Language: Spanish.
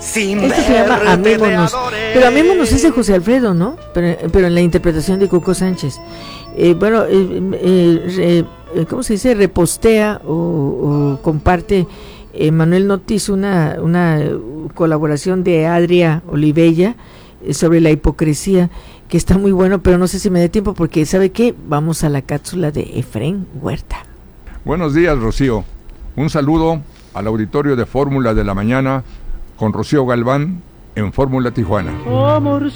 Esto se llama Amémonos. Pero Amémonos es de José Alfredo, ¿no? Pero en la interpretación de Coco Sánchez. ¿Cómo se dice? Repostea o comparte Manuel Notis una colaboración de Adria Olivella sobre la hipocresía, que está muy bueno, pero no sé si me dé tiempo porque, ¿sabe qué? Vamos a la cápsula de Efrén Huerta. Buenos días, Rocío. Un saludo al auditorio de Fórmula de la Mañana con Rocío Galván en Fórmula Tijuana. Amor